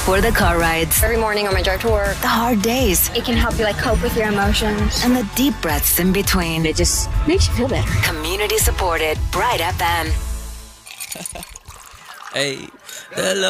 For the car rides, Every morning on my drive to work, the hard days, it can help you cope with your emotions. and the deep breaths in between. It just makes you feel better. Community supported, Bright FM. Hey, the